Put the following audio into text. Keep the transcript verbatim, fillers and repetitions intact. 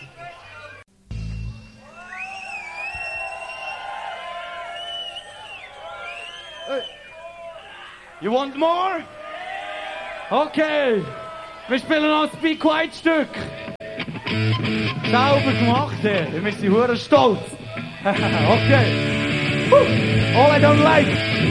You want more? Okay. Wir spielen noch ein Be Quiet Stück. Sauber gemacht, hier. Wir sind hure stolz. Okay. All I don't like.